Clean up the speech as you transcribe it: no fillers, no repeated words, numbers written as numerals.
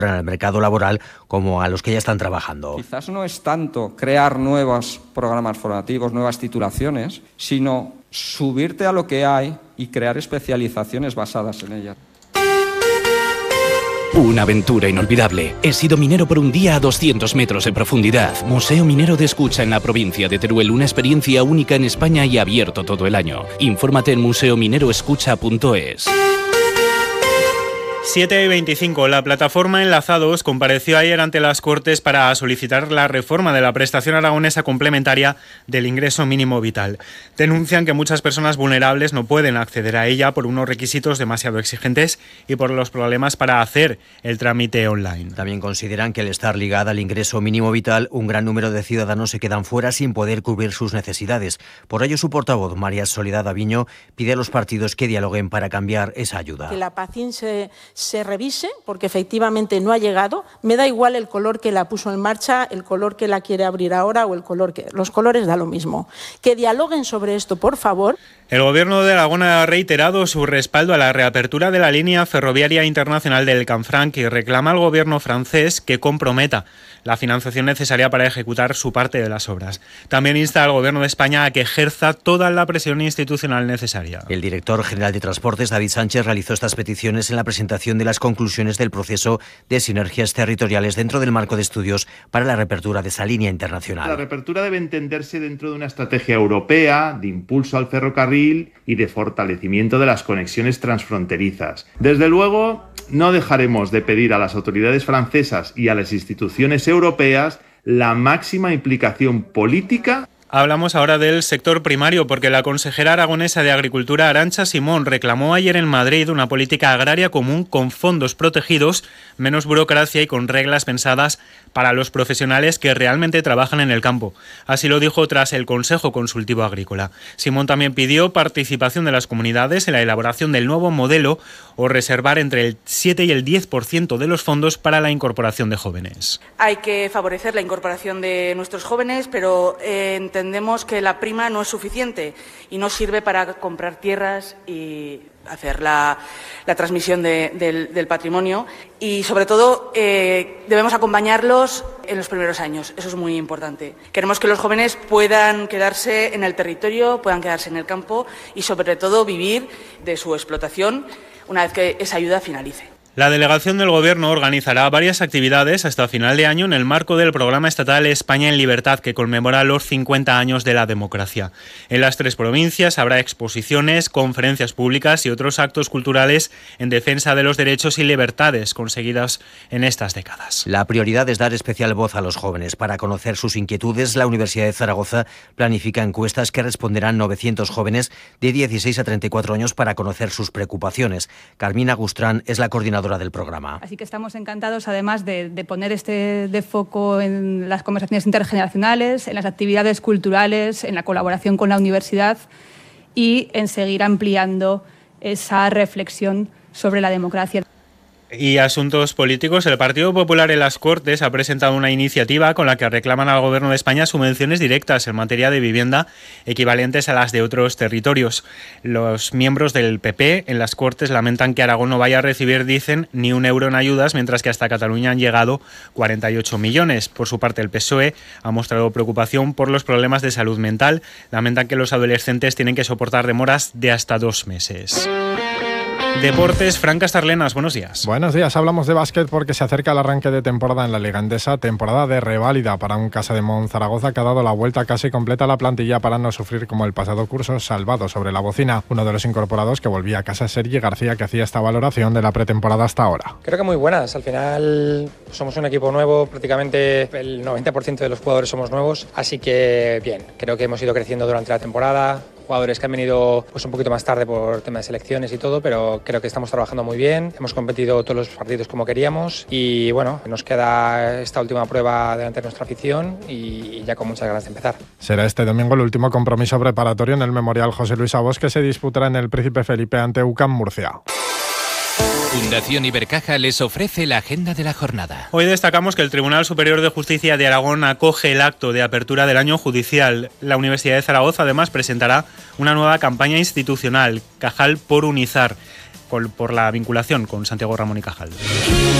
al mercado laboral como a los que ya están trabajando. Quizás no es tanto crear nuevos programas formativos, nuevas titulaciones, sino subirte a lo que hay y crear especializaciones basadas en ellas. Una aventura inolvidable. He sido minero por un día a 200 metros de profundidad. Museo Minero de Escucha en la provincia de Teruel. Una experiencia única en España y abierto todo el año. Infórmate en museomineroescucha.es. 7:25. La plataforma Enlazados compareció ayer ante las Cortes para solicitar la reforma de la prestación aragonesa complementaria del ingreso mínimo vital. Denuncian que muchas personas vulnerables no pueden acceder a ella por unos requisitos demasiado exigentes y por los problemas para hacer el trámite online. También consideran que al estar ligada al ingreso mínimo vital, un gran número de ciudadanos se quedan fuera sin poder cubrir sus necesidades. Por ello, su portavoz, María Soledad Aviño, pide a los partidos que dialoguen para cambiar esa ayuda. Que la PACIN se revise, porque efectivamente no ha llegado. Me da igual el color que la puso en marcha, el color que la quiere abrir ahora o el color que... Los colores da lo mismo. Que dialoguen sobre esto, por favor. El Gobierno de Aragón ha reiterado su respaldo a la reapertura de la línea ferroviaria internacional del Canfranc y reclama al Gobierno francés que comprometa la financiación necesaria para ejecutar su parte de las obras. También insta al Gobierno de España a que ejerza toda la presión institucional necesaria. El director general de Transportes, David Sánchez, realizó estas peticiones en la presentación de las conclusiones del proceso de sinergias territoriales dentro del marco de estudios para la reapertura de esa línea internacional. La reapertura debe entenderse dentro de una estrategia europea de impulso al ferrocarril y de fortalecimiento de las conexiones transfronterizas. Desde luego, no dejaremos de pedir a las autoridades francesas y a las instituciones europeas la máxima implicación política. Hablamos ahora del sector primario porque la consejera aragonesa de Agricultura, Arantxa Simón, reclamó ayer en Madrid una política agraria común con fondos protegidos, menos burocracia y con reglas pensadas para los profesionales que realmente trabajan en el campo. Así lo dijo tras el Consejo Consultivo Agrícola. Simón también pidió participación de las comunidades en la elaboración del nuevo modelo o reservar entre el 7 y el 10% de los fondos para la incorporación de jóvenes. Hay que favorecer la incorporación de nuestros jóvenes, pero entendemos que la prima no es suficiente y no sirve para comprar tierras y hacer la transmisión del patrimonio y, sobre todo, debemos acompañarlos en los primeros años. Eso es muy importante. Queremos que los jóvenes puedan quedarse en el territorio, puedan quedarse en el campo y, sobre todo, vivir de su explotación una vez que esa ayuda finalice. La delegación del Gobierno organizará varias actividades hasta final de año en el marco del programa estatal España en Libertad, que conmemora los 50 años de la democracia. En las 3 provincias habrá exposiciones, conferencias públicas y otros actos culturales en defensa de los derechos y libertades conseguidas en estas décadas. La prioridad es dar especial voz a los jóvenes. Para conocer sus inquietudes, la Universidad de Zaragoza planifica encuestas que responderán 900 jóvenes de 16 a 34 años para conocer sus preocupaciones. Carmina Gustrán es la coordinadora del programa. Así que estamos encantados, además de poner de foco en las conversaciones intergeneracionales, en las actividades culturales, en la colaboración con la universidad y en seguir ampliando esa reflexión sobre la democracia. Y asuntos políticos. El Partido Popular en las Cortes ha presentado una iniciativa con la que reclaman al Gobierno de España subvenciones directas en materia de vivienda equivalentes a las de otros territorios. Los miembros del PP en las Cortes lamentan que Aragón no vaya a recibir, dicen, ni un euro en ayudas, mientras que hasta Cataluña han llegado 48 millones. Por su parte, el PSOE ha mostrado preocupación por los problemas de salud mental. Lamentan que los adolescentes tienen que soportar demoras de hasta 2 meses. Deportes, Fran Castarlenas, buenos días. Buenos días, hablamos de básquet porque se acerca el arranque de temporada en la Liga Endesa, temporada de reválida para un Casademont Zaragoza que ha dado la vuelta casi completa a la plantilla para no sufrir como el pasado curso, salvado sobre la bocina. Uno de los incorporados que volvía a casa, Sergi García, que hacía esta valoración de la pretemporada hasta ahora. Creo que muy buenas, al final somos un equipo nuevo, prácticamente el 90% de los jugadores somos nuevos, así que bien, creo que hemos ido creciendo durante la temporada. Jugadores que han venido pues un poquito más tarde por tema de selecciones y todo, pero creo que estamos trabajando muy bien, hemos competido todos los partidos como queríamos y bueno, nos queda esta última prueba delante de nuestra afición y ya con muchas ganas de empezar. Será este domingo el último compromiso preparatorio en el Memorial José Luis Abos, que se disputará en el Príncipe Felipe ante UCAM Murcia. Fundación Ibercaja les ofrece la agenda de la jornada. Hoy destacamos que el Tribunal Superior de Justicia de Aragón acoge el acto de apertura del año judicial. La Universidad de Zaragoza además presentará una nueva campaña institucional, Cajal por Unizar, por la vinculación con Santiago Ramón y Cajal.